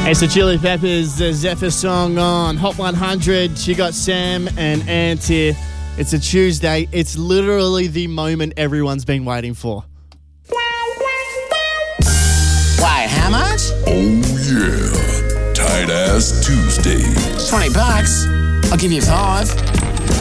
It's the Chili Peppers, the Zephyr song on Hot 100. You got Sam and Ant here. It's a Tuesday. It's literally the moment everyone's been waiting for. Why, how much? Oh yeah, Tight Ass Tuesday. $20. I'll give you 5.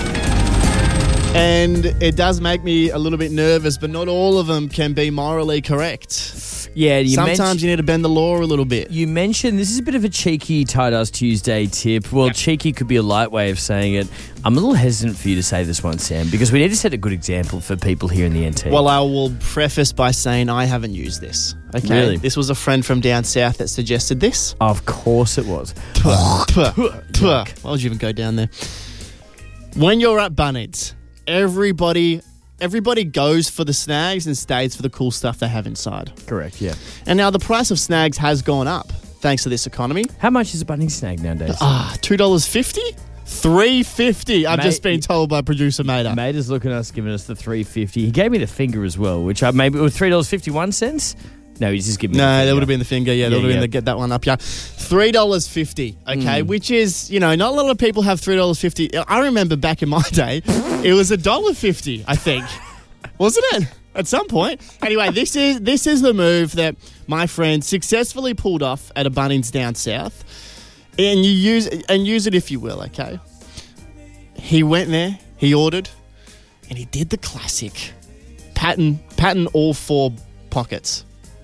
And it does make me a little bit nervous, but not all of them can be morally correct. Yeah, sometimes you need to bend the law a little bit. You mentioned this is a bit of a cheeky Tight Ass Tuesday tip. Well, cheeky could be a light way of saying it. I'm a little hesitant for you to say this one, Sam, because we need to set a good example for people here in the NT. Well, I will preface by saying I haven't used this. Okay, Really? This was a friend from down south that suggested this. Of course it was. Why would you even go down there? When you're at Bunnings, everybody goes for the snags and stays for the cool stuff they have inside. Correct, yeah. And now the price of snags has gone up thanks to this economy. How much is a Bunnings snag nowadays? $2.50? $3.50. I've just been told by producer Mater. Mate is looking at us, giving us the $3.50. He gave me the finger as well, which maybe it was $3.51. No, he's just giving me the finger. That would have been the finger. Yeah, that would have been the get that one up. Yeah, $3.50. Okay, which is, not a lot of people have $3.50. I remember back in my day, it was $1.50. I think, wasn't it? At some point. Anyway, this is the move that my friend successfully pulled off at a Bunnings down south, and use it if you will. Okay, he went there, he ordered, and he did the classic pattern all 4 pockets.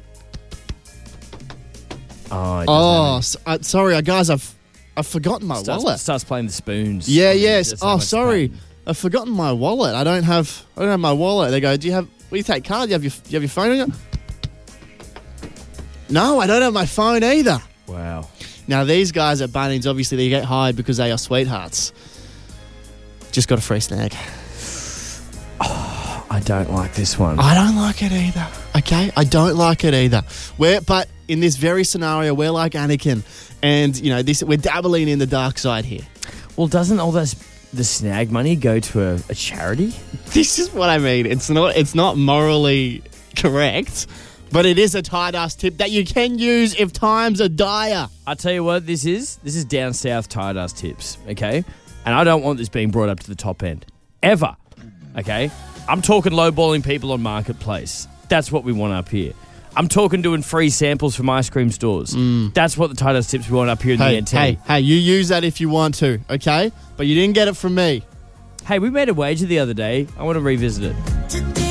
Sorry, guys. I've forgotten my wallet. Starts playing the spoons. Yeah, yes. Oh, sorry. I've forgotten my wallet. I don't have my wallet. They go, do you take card? Do you have your phone on you? No, I don't have my phone either. Wow. Now, these guys at Bunnings, obviously, they get hired because they are sweethearts. Just got a free snag. I don't like this one. I don't like it either. Okay? I don't like it either. But in this very scenario, we're like Anakin. And, we're dabbling in the dark side here. Well, doesn't all the snag money go to a charity? This is what I mean. It's not morally correct, but it is a tight-ass tip that you can use if times are dire. I tell you what, this is down south tight-ass tips, okay? And I don't want this being brought up to the top end. Ever. Okay? I'm talking lowballing people on Marketplace. That's what we want up here. I'm talking doing free samples from ice cream stores. That's what the tight-ass tips we want up here in the NT. Hey, you use that if you want to, okay? But you didn't get it from me. Hey, we made a wager the other day. I want to revisit it.